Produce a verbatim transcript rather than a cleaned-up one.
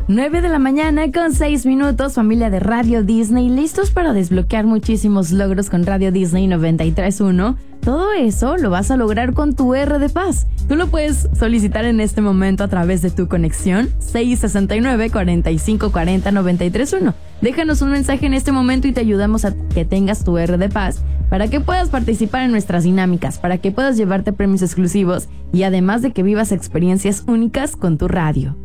nueve de la mañana con seis minutos, familia de Radio Disney, listos para desbloquear muchísimos logros con Radio Disney noventa y tres punto uno. Todo eso lo vas a lograr con tu R de Paz. Tú lo puedes solicitar en este momento a través de tu conexión seis sesenta y nueve, cuarenta y cinco cuarenta, noventa y tres punto uno. Déjanos un mensaje en este momento y te ayudamos a que tengas tu R de Paz para que puedas participar en nuestras dinámicas, para que puedas llevarte premios exclusivos y además de que vivas experiencias únicas con tu radio.